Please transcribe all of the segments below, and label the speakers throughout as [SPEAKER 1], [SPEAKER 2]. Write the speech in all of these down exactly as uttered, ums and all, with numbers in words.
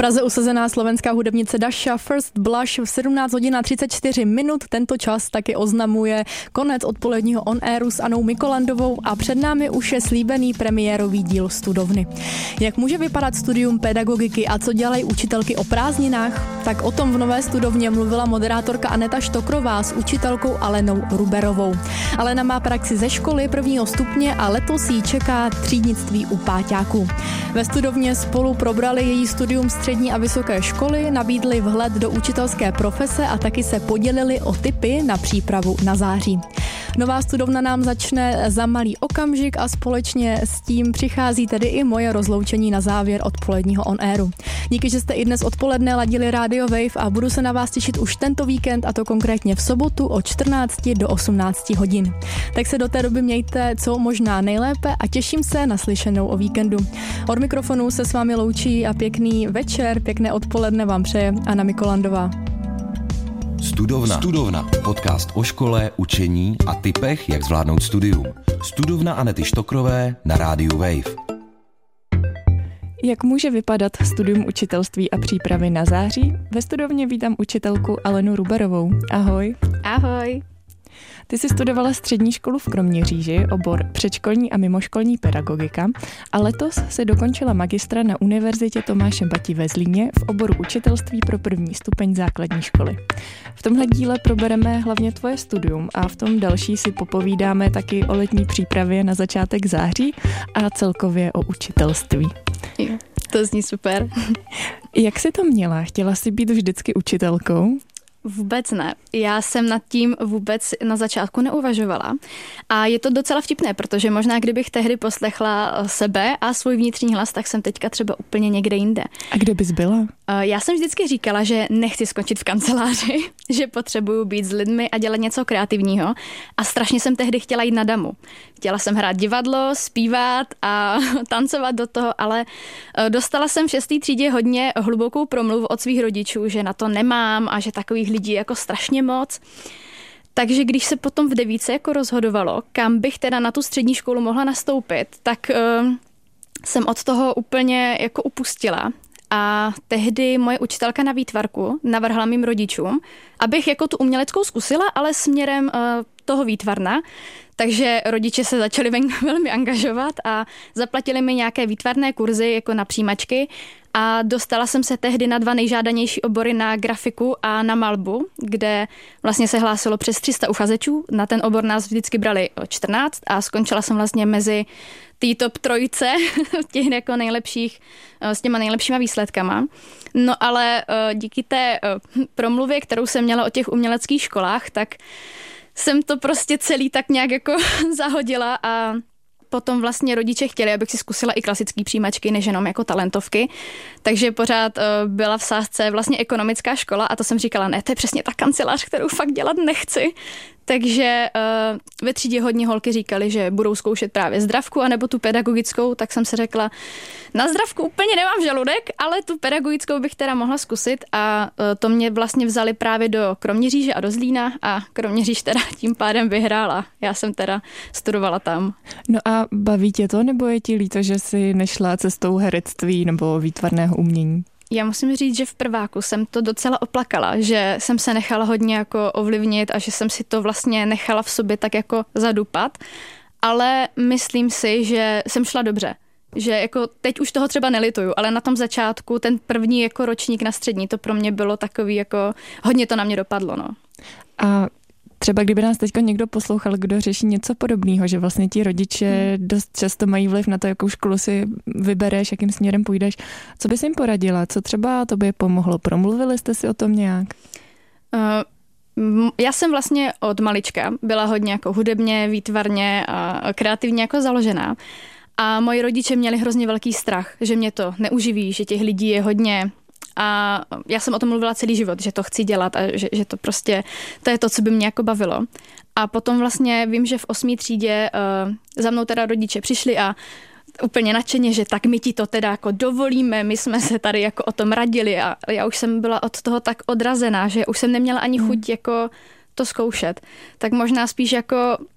[SPEAKER 1] Praze usazená slovenská hudebnice Dasha First Blush v sedmnáct hodin a třicet čtyři minut. Tento čas taky oznamuje konec odpoledního on airu s Anou Mikolandovou a před námi už je slíbený premiérový díl Studovny. Jak může vypadat studium pedagogiky a co dělají učitelky o prázdninách? Tak o tom v Nové studovně mluvila moderátorka Aneta Štokrová s učitelkou Alenou Ruberovou. Alena má praxi ze školy prvního stupně a letos jí čeká třídnictví u páťáků. Ve studovně spolu probrali její studium střední a vysoké školy, nabídli vhled do učitelské profese a taky se podělili o tipy na přípravu na září. Nová studovna nám začne za malý okamžik a společně s tím přichází tedy i moje rozloučení na závěr odpoledního on airu. Díky, že jste i dnes odpoledne ladili Radio Wave a budu se na vás těšit už tento víkend, a to konkrétně v sobotu od čtrnácti do osmnácti hodin. Tak se do té doby mějte co možná nejlépe a těším se na slyšenou o víkendu. Od mikrofonu se s vámi loučí a pěkný večer, pěkné odpoledne vám přeje Anna Mikolandová.
[SPEAKER 2] Studovna. Studovna. Podcast o škole, učení a tipech, jak zvládnout studium. Studovna Anety Štokrové na rádiu Wave.
[SPEAKER 3] Jak může vypadat studium učitelství a přípravy na září? Ve studovně vítám učitelku Alenu Ruberovou. Ahoj.
[SPEAKER 4] Ahoj.
[SPEAKER 3] Ty jsi studovala střední školu v Kroměříži, obor předškolní a mimoškolní pedagogika a letos se dokončila magistra na Univerzitě Tomáše Bati ve Zlíně v oboru učitelství pro první stupeň základní školy. V tomhle díle probereme hlavně tvoje studium a v tom další si popovídáme taky o letní přípravě na začátek září a celkově o učitelství.
[SPEAKER 4] Jo, to zní super.
[SPEAKER 3] Jak jsi to měla? Chtěla jsi být vždycky učitelkou?
[SPEAKER 4] Vůbec ne. Já jsem nad tím vůbec na začátku neuvažovala. A je to docela vtipné, protože možná kdybych tehdy poslechla sebe a svůj vnitřní hlas, tak jsem teďka třeba úplně někde jinde.
[SPEAKER 3] A kde bys byla?
[SPEAKER 4] Já jsem vždycky říkala, že nechci skončit v kanceláři, že potřebuju být s lidmi a dělat něco kreativního. A strašně jsem tehdy chtěla jít na damu. Chtěla jsem hrát divadlo, zpívat a tancovat do toho, ale dostala jsem v šesté třídě hodně hlubokou promluvu od svých rodičů, že na to nemám a že takových lidí jako strašně moc. Takže když se potom v devíce jako rozhodovalo, kam bych teda na tu střední školu mohla nastoupit, tak uh, jsem od toho úplně jako upustila. A tehdy moje učitelka na výtvarku navrhla mým rodičům, abych jako tu uměleckou zkusila, ale směrem uh, toho výtvarna. Takže rodiče se začali velmi angažovat a zaplatili mi nějaké výtvarné kurzy jako na přijímačky a dostala jsem se tehdy na dva nejžádanější obory, na grafiku a na malbu, kde vlastně se hlásilo přes tři sta uchazečů. Na ten obor nás vždycky brali čtrnáct a skončila jsem vlastně mezi tý top trojce těch jako nejlepších, s těma nejlepšíma výsledkama. No ale díky té promluvě, kterou jsem měla o těch uměleckých školách, tak jsem to prostě celý tak nějak jako zahodila a potom vlastně rodiče chtěli, abych si zkusila i klasické přijímačky, než jenom jako talentovky. Takže pořád uh, byla v sázce vlastně ekonomická škola a to jsem říkala, ne, to je přesně ta kancelář, kterou fakt dělat nechci. Takže uh, ve třídě hodně holky říkali, že budou zkoušet právě zdravku anebo tu pedagogickou, tak jsem si řekla, na zdravku úplně nemám žaludek, ale tu pedagogickou bych teda mohla zkusit a uh, to mě vlastně vzali právě do Kroměříže a do Zlína a Kroměříž teda tím pádem vyhrála. Já jsem teda studovala tam.
[SPEAKER 3] No a baví tě to, nebo je ti líto, že jsi nešla cestou herectví nebo výtvarného umění?
[SPEAKER 4] Já musím říct, že v prváku jsem to docela oplakala, že jsem se nechala hodně jako ovlivnit a že jsem si to vlastně nechala v sobě tak jako zadupat, ale myslím si, že jsem šla dobře. Že jako teď už toho třeba nelituju, ale na tom začátku ten první jako ročník na střední, to pro mě bylo takový jako, hodně to na mě dopadlo, no.
[SPEAKER 3] A třeba kdyby nás teďko někdo poslouchal, kdo řeší něco podobného, že vlastně ti rodiče hmm. dost často mají vliv na to, jakou školu si vybereš, jakým směrem půjdeš. Co bys jim poradila? Co třeba tobě pomohlo? Promluvili jste si o tom nějak?
[SPEAKER 4] Uh, já jsem vlastně od malička byla hodně jako hudebně, výtvarně a kreativně jako založená. A moji rodiče měli hrozně velký strach, že mě to neuživí, že těch lidí je hodně. A já jsem o tom mluvila celý život, že to chci dělat a že, že to prostě, to je to, co by mě jako bavilo. A potom vlastně vím, že v osmé třídě uh, za mnou teda rodiče přišli a úplně nadšeně, že tak my ti to teda jako dovolíme, my jsme se tady jako o tom radili a já už jsem byla od toho tak odrazená, že už jsem neměla ani chuť jako to zkoušet. Tak možná spíš jako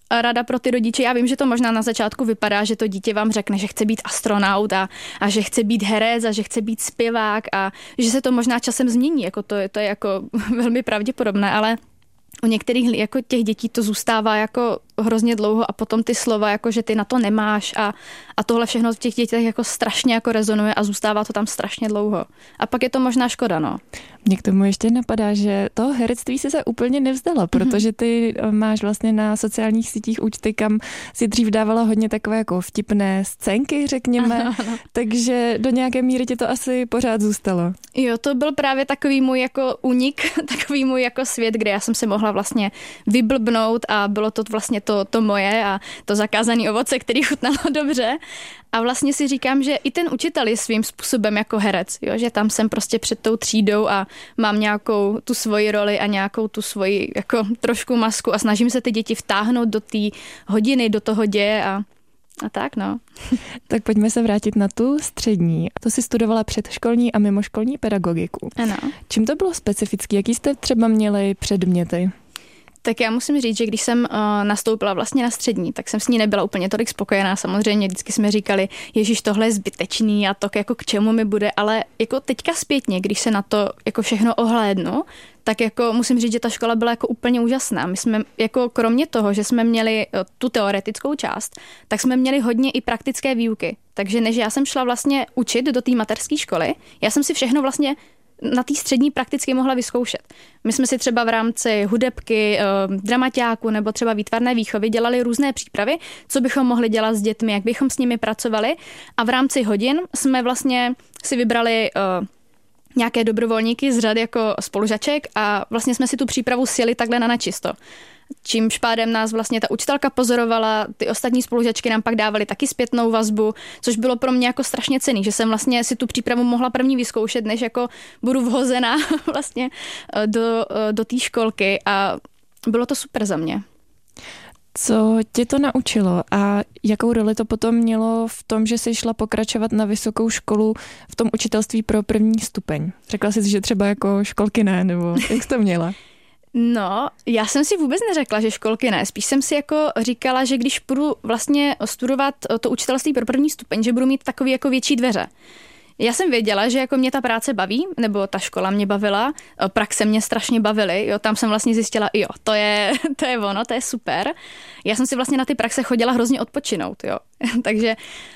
[SPEAKER 4] rada pro ty rodiče. Já vím, že to možná na začátku vypadá, že to dítě vám řekne, že chce být astronaut a, a že chce být herec a že chce být zpěvák a že se to možná časem změní. Jako to, to je jako velmi pravděpodobné, ale u některých jako těch dětí to zůstává jako hrozně dlouho a potom ty slova, jako že ty na to nemáš a, a tohle všechno v těch dětech jako strašně jako rezonuje a zůstává to tam strašně dlouho. A pak je to možná škoda, no.
[SPEAKER 3] Mně k tomu ještě napadá, že toho herectví si se úplně nevzdala, protože ty máš vlastně na sociálních sítích účty, kam si dřív dávala hodně takové jako vtipné scénky, řekněme, ano, ano. Takže do nějaké míry ti to asi pořád zůstalo.
[SPEAKER 4] Jo, to byl právě takový můj jako únik, takový můj jako svět, kde já jsem se mohla vlastně vyblbnout a bylo to vlastně to, to moje a to zakázané ovoce, který chutnalo dobře. A vlastně si říkám, že i ten učitel je svým způsobem jako herec, jo? Že tam jsem prostě před tou třídou a mám nějakou tu svoji roli a nějakou tu svoji jako trošku masku a snažím se ty děti vtáhnout do té hodiny, do toho děje a, a tak, no.
[SPEAKER 3] Tak pojďme se vrátit na tu střední. To si studovala předškolní a mimoškolní pedagogiku.
[SPEAKER 4] Ano.
[SPEAKER 3] Čím to bylo specifické? Jaký jste třeba měli předměty?
[SPEAKER 4] Tak já musím říct, že když jsem uh, nastoupila vlastně na střední, tak jsem s ní nebyla úplně tolik spokojená. Samozřejmě vždycky jsme říkali, ježiš, tohle je zbytečný a to jako k čemu mi bude, ale jako teďka zpětně, když se na to jako všechno ohlédnu, tak jako musím říct, že ta škola byla jako úplně úžasná. My jsme jako kromě toho, že jsme měli tu teoretickou část, tak jsme měli hodně i praktické výuky. Takže než já jsem šla vlastně učit do té mateřské školy, já jsem si všechno vlastně na té střední prakticky mohla vyzkoušet. My jsme si třeba v rámci hudebky, dramaťáku nebo třeba výtvarné výchovy dělali různé přípravy, co bychom mohli dělat s dětmi, jak bychom s nimi pracovali a v rámci hodin jsme vlastně si vybrali nějaké dobrovolníky z řad jako spolužaček a vlastně jsme si tu přípravu sjeli takhle na načisto. Čímž pádem nás vlastně ta učitelka pozorovala, ty ostatní spolužačky nám pak dávaly taky zpětnou vazbu, což bylo pro mě jako strašně cenný, že jsem vlastně si tu přípravu mohla první vyzkoušet, než jako budu vhozená vlastně do, do té školky a bylo to super za mě.
[SPEAKER 3] Co tě to naučilo a jakou roli to potom mělo v tom, že jsi šla pokračovat na vysokou školu v tom učitelství pro první stupeň? Řekla jsi, že třeba jako školky ne, nebo jak jsi to měla?
[SPEAKER 4] No, já jsem si vůbec neřekla, že školky ne. Spíš jsem si jako říkala, že když budu vlastně studovat to učitelství pro první stupeň, že budu mít takový jako větší dveře. Já jsem věděla, že jako mě ta práce baví, nebo ta škola mě bavila, praxe mě strašně bavily, jo, tam jsem vlastně zjistila, jo, to je, to je ono, to je super. Já jsem si vlastně na ty praxe chodila hrozně odpočinout, jo, takže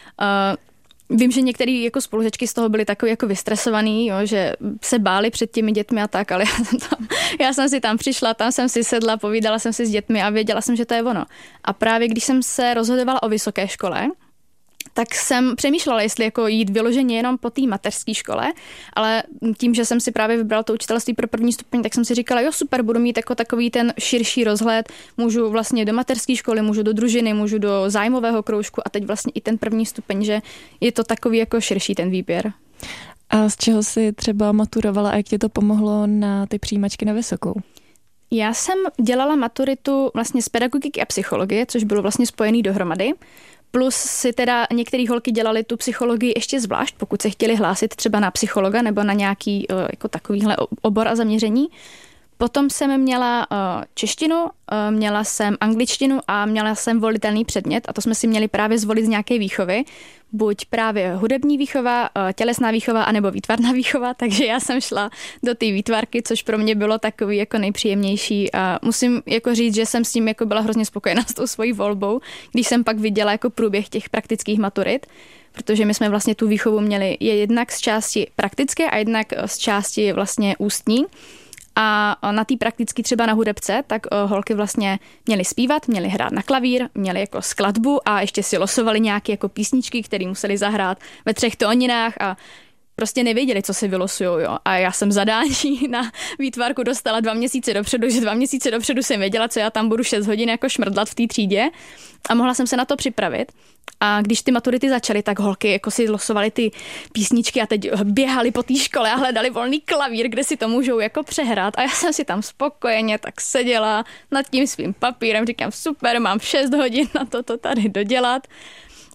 [SPEAKER 4] uh, vím, že některý jako spolužečky z toho byly takový jako vystresovaný, jo, že se báli před těmi dětmi a tak, ale já jsem, tam, já jsem si tam přišla, tam jsem si sedla, povídala jsem si s dětmi a věděla jsem, že to je ono. A právě když jsem se rozhodovala o vysoké škole, tak jsem přemýšlela, jestli jako jít vyloženě jenom po té mateřské škole, ale tím, že jsem si právě vybrala to učitelství pro první stupeň, tak jsem si říkala, jo super, budu mít jako takový ten širší rozhled, můžu vlastně do mateřské školy, můžu do družiny, můžu do zájmového kroužku a teď vlastně i ten první stupeň, že je to takový jako širší ten výběr.
[SPEAKER 3] A z čeho jsi třeba maturovala a jak ti to pomohlo na ty přijímačky na vysokou?
[SPEAKER 4] Já jsem dělala maturitu vlastně z pedagogiky a psychologie, což bylo vlastně spojený dohromady. Plus si teda některé holky dělali tu psychologii ještě zvlášť, pokud se chtěli hlásit třeba na psychologa nebo na nějaký jako takovýhle obor a zaměření. Potom jsem měla češtinu, měla jsem angličtinu a měla jsem volitelný předmět a to jsme si měli právě zvolit z nějaké výchovy. Buď právě hudební výchova, tělesná výchova, anebo výtvarná výchova, takže já jsem šla do té výtvarky, což pro mě bylo takový jako nejpříjemnější a musím jako říct, že jsem s tím jako byla hrozně spokojená s tou svojí volbou, když jsem pak viděla jako průběh těch praktických maturit, protože my jsme vlastně tu výchovu měli je jednak z části praktické a jednak z části vlastně ústní. A na té prakticky třeba na hudebce, tak holky vlastně měly zpívat, měly hrát na klavír, měly jako skladbu a ještě si losovali nějaké jako písničky, které museli zahrát ve třech tóninách a prostě nevěděli, co si vylosujou, jo. A já jsem zadání na výtvarku dostala dva měsíce dopředu, že dva měsíce dopředu jsem věděla, co já tam budu šest hodin jako šmrdlat v té třídě a mohla jsem se na to připravit. A když ty maturity začaly, tak holky jako si losovaly ty písničky a teď běhali po té škole a hledali volný klavír, kde si to můžou jako přehrát. A já jsem si tam spokojeně tak seděla nad tím svým papírem, říkám super, mám šest hodin na to, to tady dodělat.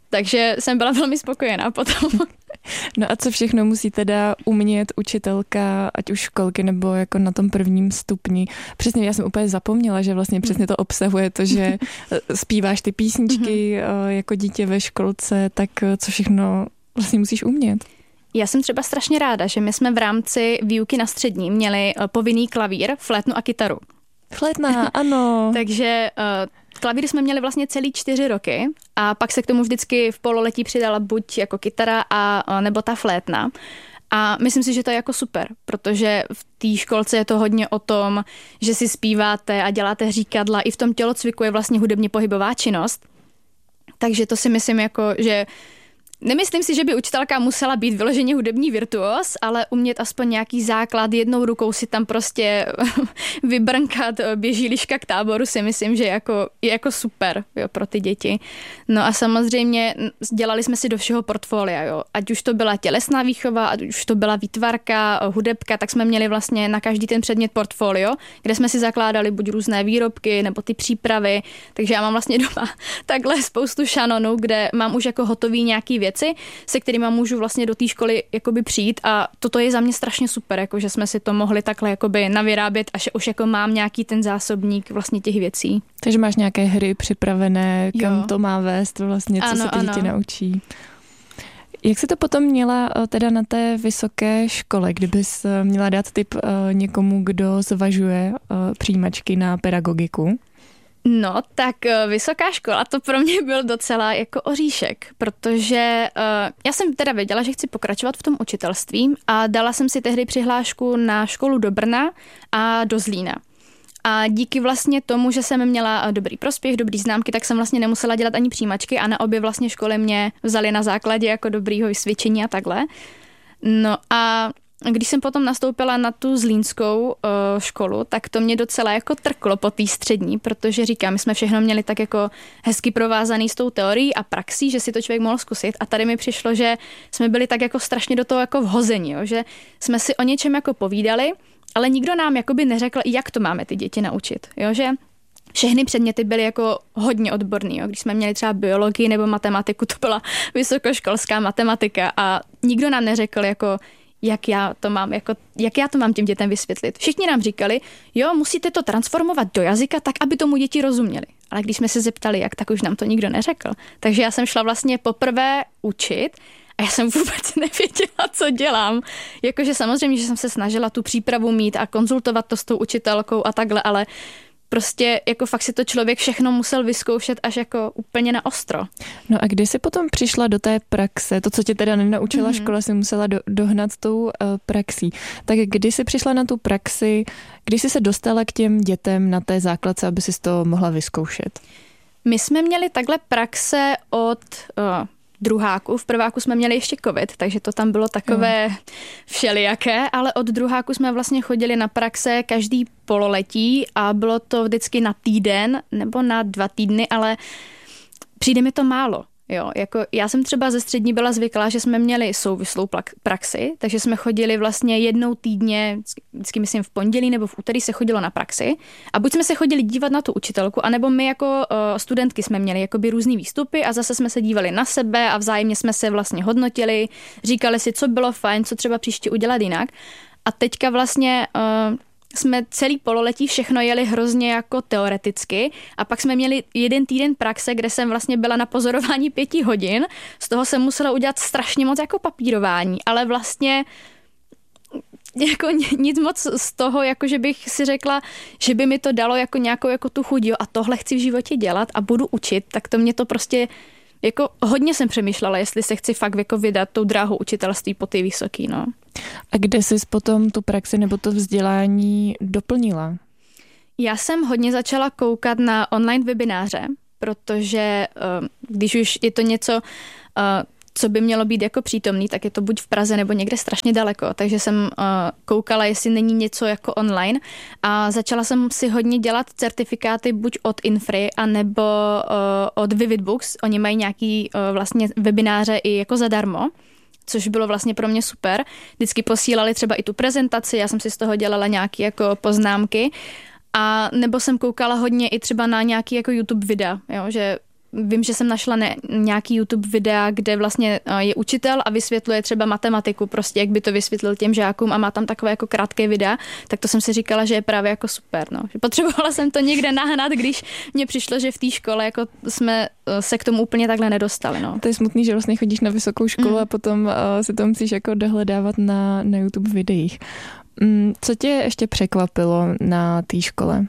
[SPEAKER 4] takže jsem byla velmi spokojená potom.
[SPEAKER 3] No a co všechno musí teda umět učitelka, ať už školky nebo jako na tom prvním stupni? Přesně, já jsem úplně zapomněla, že vlastně přesně to obsahuje to, že zpíváš ty písničky jako dítě ve školce, tak co všechno vlastně musíš umět?
[SPEAKER 4] Já jsem třeba strašně ráda, že my jsme v rámci výuky na střední měli povinný klavír, flétnu a kytaru.
[SPEAKER 3] Flétna, ano.
[SPEAKER 4] Takže uh, klavír jsme měli vlastně celý čtyři roky a pak se k tomu vždycky v pololetí přidala buď jako kytara a nebo ta flétna. A myslím si, že to je jako super, protože v té školce je to hodně o tom, že si zpíváte a děláte říkadla. I v tom tělocviku je vlastně hudebně pohybová činnost. Takže to si myslím jako, že nemyslím si, že by učitelka musela být vyloženě hudební virtuos, ale umět aspoň nějaký základ, jednou rukou si tam prostě vybrnkat běží liška k táboru, si myslím, že jako, je jako super, jo, pro ty děti. No a samozřejmě dělali jsme si do všeho portfolia, jo. Ať už to byla tělesná výchova, ať už to byla výtvarka, hudebka, tak jsme měli vlastně na každý ten předmět portfolio, kde jsme si zakládali buď různé výrobky nebo ty přípravy, takže já mám vlastně doma takhle spoustu šanonů, kde mám už jako hotový nějaký věc, věci, se kterými můžu vlastně do té školy jakoby přijít a toto je za mě strašně super, jako že jsme si to mohli takhle jakoby navyrábět a že už jako mám nějaký ten zásobník vlastně těch věcí.
[SPEAKER 3] Takže máš nějaké hry připravené, kam jo. to má vést vlastně, co
[SPEAKER 4] ano,
[SPEAKER 3] se ty děti
[SPEAKER 4] ano.
[SPEAKER 3] naučí. Jak jsi to potom měla teda na té vysoké škole, kdybys měla dát tip někomu, kdo zvažuje přijímačky na pedagogiku?
[SPEAKER 4] No, tak vysoká škola, to pro mě byl docela jako oříšek, protože uh, já jsem teda věděla, že chci pokračovat v tom učitelství a dala jsem si tehdy přihlášku na školu do Brna a do Zlína. A díky vlastně tomu, že jsem měla dobrý prospěch, dobrý známky, tak jsem vlastně nemusela dělat ani přijímačky a na obě vlastně školy mě vzali na základě jako dobrýho vysvědčení a takhle. No a když jsem potom nastoupila na tu zlínskou uh, školu, tak to mě docela jako trklo po té střední, protože říkám, my jsme všechno měli tak jako hezky provázaný s tou teorií a praxí, že si to člověk mohl zkusit a tady mi přišlo, že jsme byli tak jako strašně do toho jako vhozeni, jo? Že jsme si o něčem jako povídali, ale nikdo nám jakoby neřekl, jak to máme ty děti naučit, jo? Že všechny předměty byly jako hodně odborný, jo? Když jsme měli třeba biologii nebo matematiku, to byla vysokoškolská matematika a nikdo nám neřekl jako jak já to mám, jako, jak já to mám těm dětem vysvětlit. Všichni nám říkali, jo, musíte to transformovat do jazyka tak, aby tomu děti rozuměli. Ale když jsme se zeptali, jak, tak už nám to nikdo neřekl. Takže já jsem šla vlastně poprvé učit a já jsem vůbec nevěděla, co dělám. Jakože samozřejmě, že jsem se snažila tu přípravu mít a konzultovat to s tou učitelkou a takhle, ale prostě jako fakt si to člověk všechno musel vyzkoušet až jako úplně na ostro.
[SPEAKER 3] No a kdy jsi potom přišla do té praxe, to, co tě teda nenaučila mm-hmm. škola, si musela do, dohnat tou uh, praxí. Tak kdy jsi přišla na tu praxi, kdy jsi se dostala k těm dětem na té základce, aby si to mohla vyzkoušet?
[SPEAKER 4] My jsme měli takhle praxe od uh, druháku. V prváku jsme měli ještě covid, takže to tam bylo takové mm. všelijaké, ale od druháku jsme vlastně chodili na praxe každý pololetí a bylo to vždycky na týden nebo na dva týdny, ale přijde mi to málo. Jo, jako já jsem třeba ze střední byla zvyklá, že jsme měli souvislou praxi, takže jsme chodili vlastně jednou týdně, vždycky myslím v pondělí nebo v úterý se chodilo na praxi a buď jsme se chodili dívat na tu učitelku, anebo my jako uh, studentky jsme měli jakoby různý výstupy a zase jsme se dívali na sebe a vzájemně jsme se vlastně hodnotili, říkali si, co bylo fajn, co třeba příště udělat jinak. A teďka vlastně uh, jsme celý pololetí všechno jeli hrozně jako teoreticky a pak jsme měli jeden týden praxe, kde jsem vlastně byla na pozorování pěti hodin, z toho jsem musela udělat strašně moc jako papírování, ale vlastně jako nic moc z toho, jako že bych si řekla, že by mi to dalo jako nějakou jako tu chuť, jo, a tohle chci v životě dělat a budu učit, tak to mě to prostě jako hodně jsem přemýšlela, jestli se chci fakt jako vydat tou dráhou učitelství po ty vysoký, no.
[SPEAKER 3] A kde jsi potom tu praxi nebo to vzdělání doplnila?
[SPEAKER 4] Já jsem hodně začala koukat na online webináře, protože když už je to něco, co by mělo být jako přítomný, tak je to buď v Praze nebo někde strašně daleko. Takže jsem koukala, jestli není něco jako online a začala jsem si hodně dělat certifikáty buď od Infry, anebo od Vivid Books. Oni mají nějaký vlastně webináře i jako zadarmo, což bylo vlastně pro mě super. Vždycky posílali třeba i tu prezentaci, já jsem si z toho dělala nějaké jako poznámky a nebo jsem koukala hodně i třeba na nějaký jako YouTube videa, jo, že vím, že jsem našla ne, nějaký YouTube videa, kde vlastně je učitel a vysvětluje třeba matematiku, prostě jak by to vysvětlil těm žákům a má tam takové jako krátké videa, tak to jsem si říkala, že je právě jako super, no. Potřebovala jsem to někde nahnat, když mně přišlo, že v té škole jako jsme se k tomu úplně takhle nedostali, no.
[SPEAKER 3] To je smutný, že vlastně chodíš na vysokou školu mm. a potom uh, si to musíš jako dohledávat na, na YouTube videích. Mm, co tě ještě překvapilo na té škole?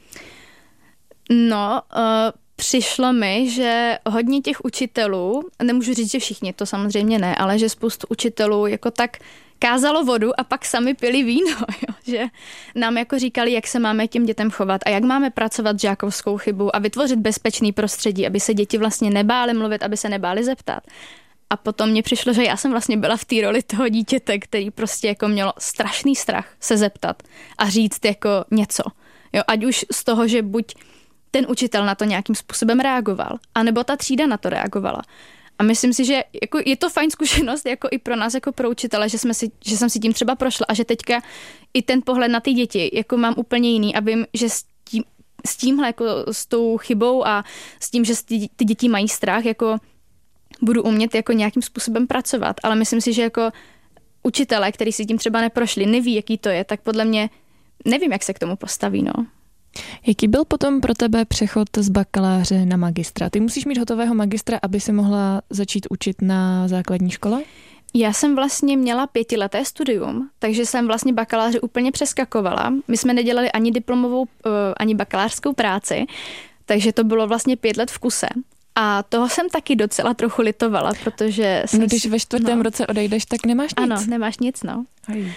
[SPEAKER 4] No, uh, přišlo mi, že hodně těch učitelů, nemůžu říct, že všichni, to samozřejmě ne, ale že spoustu učitelů jako tak kázalo vodu a pak sami pili víno, jo? Že nám jako říkali, jak se máme těm dětem chovat a jak máme pracovat s žákovskou chybou a vytvořit bezpečný prostředí, aby se děti vlastně nebály mluvit, aby se nebály zeptat. A potom mně přišlo, že já jsem vlastně byla v té roli toho dítěte, který prostě jako mělo strašný strach se zeptat a říct jako něco. Jo? Ať už z toho, že buď ten učitel na to nějakým způsobem reagoval, anebo ta třída na to reagovala. A myslím si, že jako je to fajn zkušenost jako i pro nás, jako pro učitele, že, jsme si, že jsem si tím třeba prošla a že teďka i ten pohled na ty děti jako mám úplně jiný a vím, že s, tím, s tímhle, jako s tou chybou a s tím, že ty, ty děti mají strach, jako budu umět jako nějakým způsobem pracovat. Ale myslím si, že jako učitelé, kteří si tím třeba neprošli, neví, jaký to je, tak podle mě nevím, jak se k tomu postaví, no.
[SPEAKER 3] Jaký byl potom pro tebe přechod z bakaláře na magistra? Ty musíš mít hotového magistra, aby si mohla začít učit na základní škole?
[SPEAKER 4] Já jsem vlastně měla pětileté studium, takže jsem vlastně bakaláře úplně přeskakovala. My jsme nedělali ani diplomovou, ani bakalářskou práci, takže to bylo vlastně pět let v kuse. A toho jsem taky docela trochu litovala, protože... Jsem
[SPEAKER 3] no, když ve čtvrtém
[SPEAKER 4] no,
[SPEAKER 3] roce odejdeš, tak nemáš nic.
[SPEAKER 4] Ano, nemáš nic, no.
[SPEAKER 3] Aj.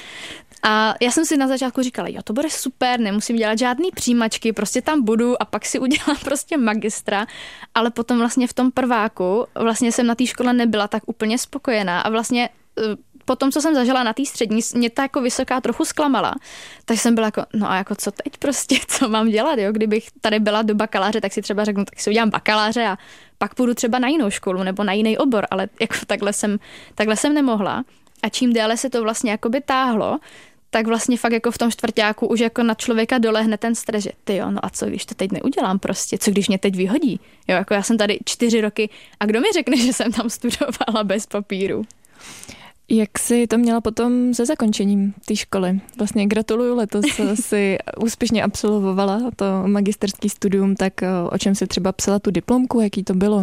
[SPEAKER 4] A já jsem si na začátku říkala, jo, to bude super, nemusím dělat žádný přijímačky, prostě tam budu a pak si udělám prostě magistra, ale potom vlastně v tom prváku vlastně jsem na té škole nebyla tak úplně spokojená a vlastně po tom, co jsem zažila na té střední, mě ta jako vysoká trochu zklamala, tak jsem byla jako, no a jako co teď prostě, co mám dělat, jo, kdybych tady byla do bakaláře, tak si třeba řeknu, tak si udělám bakaláře a pak půjdu třeba na jinou školu nebo na jiný obor, ale jako takhle jsem, takhle jsem nemohla a čím déle se to vlastně jakoby táhlo, tak vlastně fakt jako v tom čtvrťáku už jako na člověka dolehne ten stres, že ty jo, no a co když to teď neudělám prostě, co když mě teď vyhodí, jo, jako já jsem tady čtyři roky a kdo mi řekne, že jsem tam studovala bez papíru.
[SPEAKER 3] Jak jsi to měla potom se zakončením té školy? Vlastně gratuluju, letos jsi úspěšně absolvovala to magisterský studium, tak o čem jsi třeba psala tu diplomku, jaký to bylo?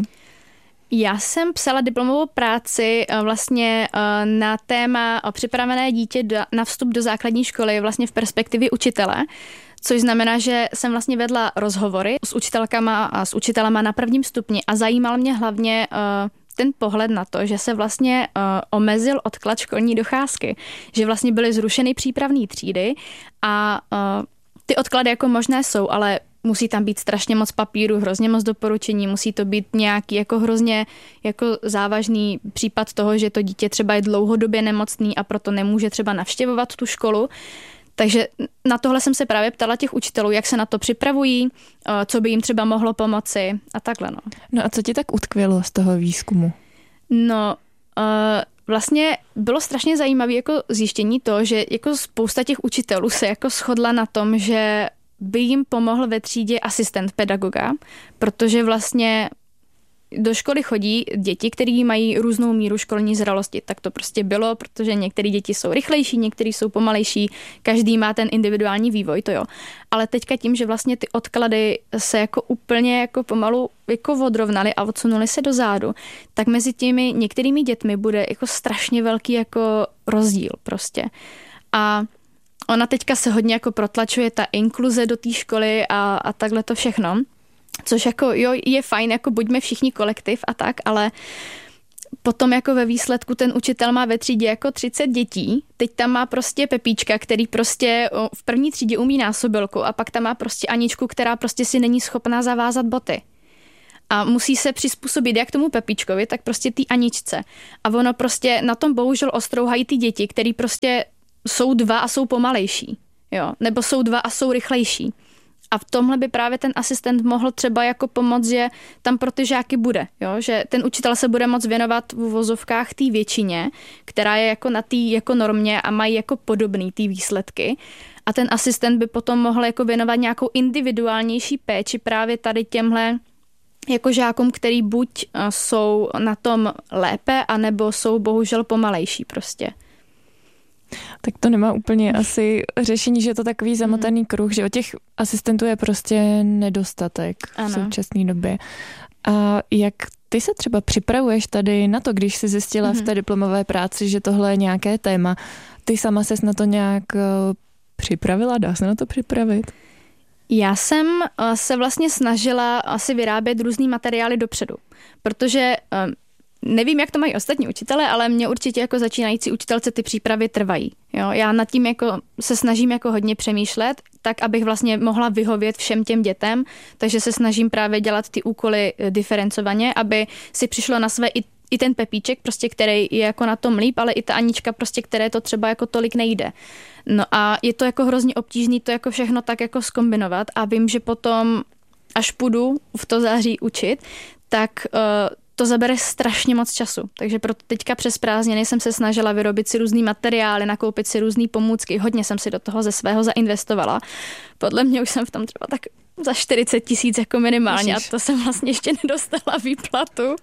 [SPEAKER 4] Já jsem psala diplomovou práci vlastně na téma připravené dítě na vstup do základní školy vlastně v perspektivě učitele, což znamená, že jsem vlastně vedla rozhovory s učitelkama a s učitelama na prvním stupni a zajímal mě hlavně ten pohled na to, že se vlastně uh, omezil odklad školní docházky, že vlastně byly zrušeny přípravné třídy a uh, ty odklady jako možné jsou, ale musí tam být strašně moc papíru, hrozně moc doporučení, musí to být nějaký jako hrozně jako závažný případ toho, že to dítě třeba je dlouhodobě nemocný a proto nemůže třeba navštěvovat tu školu. Takže na tohle jsem se právě ptala těch učitelů, jak se na to připravují, co by jim třeba mohlo pomoci a takhle. No,
[SPEAKER 3] no a co ti tak utkvělo z toho výzkumu?
[SPEAKER 4] No, vlastně bylo strašně zajímavé jako zjištění to, že jako spousta těch učitelů se jako shodla na tom, že by jim pomohl ve třídě asistent pedagoga, protože vlastně do školy chodí děti, které mají různou míru školní zralosti. Tak to prostě bylo, protože některé děti jsou rychlejší, některé jsou pomalejší, každý má ten individuální vývoj, to jo. Ale teďka tím, že vlastně ty odklady se jako úplně jako pomalu jako odrovnaly a odsunuly se dozadu, tak mezi těmi některými dětmi bude jako strašně velký jako rozdíl prostě. A ona teďka se hodně jako protlačuje ta inkluze do té školy a, a takhle to všechno. Což jako jo, je fajn, jako buďme všichni kolektiv a tak, ale potom jako ve výsledku ten učitel má ve třídě jako třicet dětí, teď tam má prostě Pepíčka, který prostě v první třídě umí násobilku a pak tam má prostě Aničku, která prostě si není schopná zavázat boty. A musí se přizpůsobit jak tomu Pepíčkovi, tak prostě té Aničce. A ono prostě na tom bohužel ostrouhají ty děti, který prostě jsou dva a jsou pomalejší, jo, nebo jsou dva a jsou rychlejší. A v tomhle by právě ten asistent mohl třeba jako pomoct, že tam pro ty žáky bude, jo? Že ten učitel se bude moct věnovat v uvozovkách té většině, která je jako na té jako normě a mají jako podobný ty výsledky. A ten asistent by potom mohl jako věnovat nějakou individuálnější péči právě tady těmhle jako žákům, který buď jsou na tom lépe, anebo jsou bohužel pomalejší prostě.
[SPEAKER 3] Tak to nemá úplně asi řešení, že je to takový zamotaný kruh, že o těch asistentů je prostě nedostatek ano. v současné době. A jak ty se třeba připravuješ tady na to, když jsi zjistila mm-hmm. v té diplomové práci, že tohle je nějaké téma, ty sama ses na to nějak uh, připravila? Dá se na to připravit?
[SPEAKER 4] Já jsem uh, se vlastně snažila asi vyrábět různý materiály dopředu, protože uh, nevím, jak to mají ostatní učitele, ale mě určitě jako začínající učitelce ty přípravy trvají. Jo? Já nad tím jako se snažím jako hodně přemýšlet, tak abych vlastně mohla vyhovět všem těm dětem, takže se snažím právě dělat ty úkoly diferencovaně, aby si přišlo na své i, i ten Pepíček, prostě, který je jako na tom líp, ale i ta Anička, prostě, které to třeba jako tolik nejde. No a je to jako hrozně obtížný to jako všechno tak jako zkombinovat a vím, že potom, až půjdu v to září učit, tak uh, to zabere strašně moc času. Takže proto teďka přes prázdniny jsem se snažila vyrobit si různý materiály, nakoupit si různý pomůcky. Hodně jsem si do toho ze svého zainvestovala. Podle mě už jsem v tom třeba tak za čtyřicet tisíc jako minimálně Ježiš. A to jsem vlastně ještě nedostala výplatu.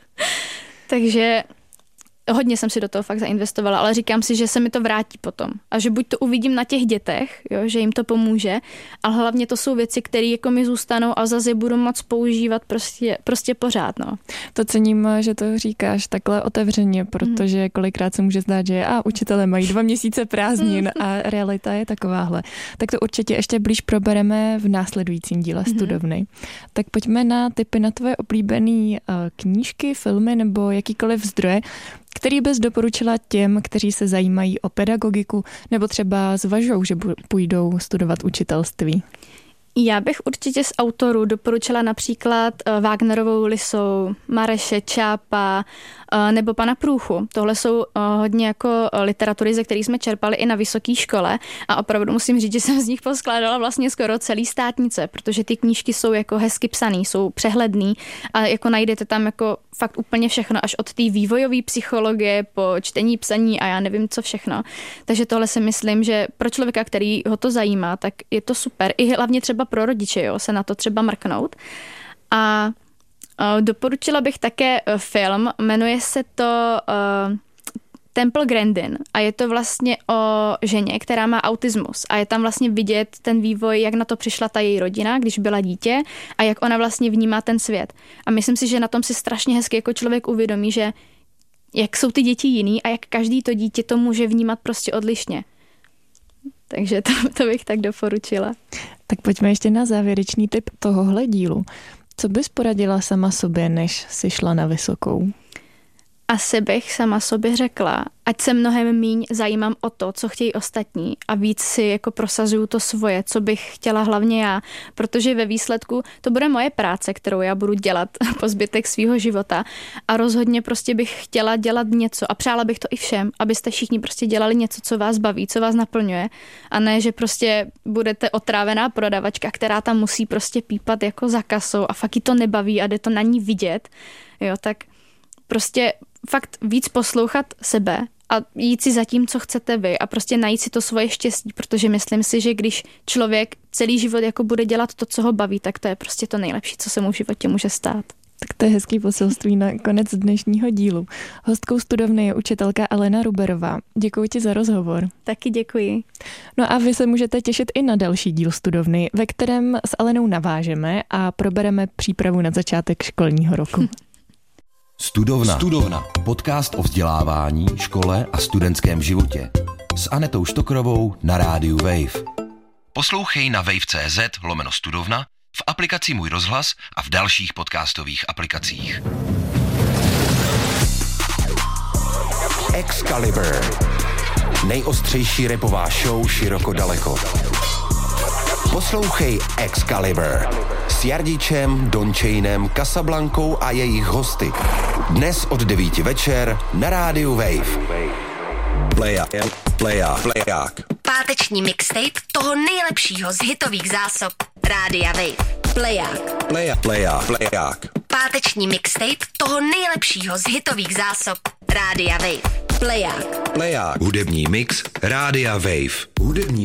[SPEAKER 4] Takže hodně jsem si do toho fakt zainvestovala, ale říkám si, že se mi to vrátí potom. A že buď to uvidím na těch dětech, jo, že jim to pomůže, ale hlavně to jsou věci, které jako mi zůstanou a zase je budu moc používat prostě, prostě pořád. No.
[SPEAKER 3] To cením, že to říkáš takhle otevřeně, protože kolikrát se může zdát, že a učitelé mají dva měsíce prázdnin a realita je takováhle. Tak to určitě ještě blíž probereme v následujícím díle Studovny. Tak pojďme na tipy na tvoje oblíbené knížky, filmy nebo jakýkoliv zdroje, který bys doporučila těm, kteří se zajímají o pedagogiku nebo třeba zvažují, že půjdou studovat učitelství?
[SPEAKER 4] Já bych určitě z autorů doporučila například Wagnerovou Lisou, Mareše Čápa nebo pana Průchu. Tohle jsou hodně jako literatury, ze kterých jsme čerpali i na vysoké škole a opravdu musím říct, že jsem z nich poskládala vlastně skoro celý státnice, protože ty knížky jsou jako hezky psaný, jsou přehledný a jako najdete tam jako fakt úplně všechno, až od té vývojové psychologie po čtení, psaní a já nevím co všechno. Takže tohle si myslím, že pro člověka, který ho to zajímá, tak je to super. I hlavně třeba pro rodiče, jo, se na to třeba mrknout. A uh, doporučila bych také uh, film, jmenuje se to uh, Temple Grandin a je to vlastně o ženě, která má autismus a je tam vlastně vidět ten vývoj, jak na to přišla ta její rodina, když byla dítě a jak ona vlastně vnímá ten svět. A myslím si, že na tom si strašně hezky jako člověk uvědomí, že jak jsou ty děti jiný a jak každý to dítě to může vnímat prostě odlišně. Takže to, to bych tak doporučila.
[SPEAKER 3] Tak pojďme ještě na závěrečný tip tohohle dílu. Co bys poradila sama sobě, než jsi šla na vysokou?
[SPEAKER 4] Asi bych sama sobě řekla, ať se mnohem míň zajímám o to, co chtějí ostatní a víc si jako prosazuju to svoje, co bych chtěla hlavně já, protože ve výsledku to bude moje práce, kterou já budu dělat po zbytek svýho života a rozhodně prostě bych chtěla dělat něco a přála bych to i všem, abyste všichni prostě dělali něco, co vás baví, co vás naplňuje a ne, že prostě budete otrávená prodavačka, která tam musí prostě pípat jako za kasou a fakt jí to nebaví a jde to na ní vidět, jo, tak prostě fakt víc poslouchat sebe a jít si za tím, co chcete vy a prostě najít si to svoje štěstí, protože myslím si, že když člověk celý život jako bude dělat to, co ho baví, tak to je prostě to nejlepší, co se mu v životě může stát.
[SPEAKER 3] Tak to je hezký poselství na konec dnešního dílu. Hostkou Studovny je učitelka Alena Ruberová. Děkuji ti za rozhovor.
[SPEAKER 4] Taky děkuji.
[SPEAKER 3] No a vy se můžete těšit i na další díl Studovny, ve kterém s Alenou navážeme a probereme přípravu na začátek školního roku.
[SPEAKER 2] Studovna. Studovna. Podcast o vzdělávání, škole a studentském životě. S Anetou Štokrovou na rádiu Wave. Poslouchej na wave tečka cé zet lomeno studovna, v aplikaci Můj rozhlas a v dalších podcastových aplikacích. Excalibur. Nejostřejší rapová show široko daleko. Poslouchej Excalibur s Jardičem, Dončejnem, Casablankou a jejich hosty. Dnes od devíti večer na rádiu Wave. Playa, playa, playak.
[SPEAKER 5] Páteční mixtape toho nejlepšího z hitových zásob Rádia Wave. Playak.
[SPEAKER 2] Playa, playa, playak.
[SPEAKER 5] Páteční mixtape toho nejlepšího z hitových zásob Rádia Wave. Playak.
[SPEAKER 2] Playak. Hudební mix Rádia Wave. Hudební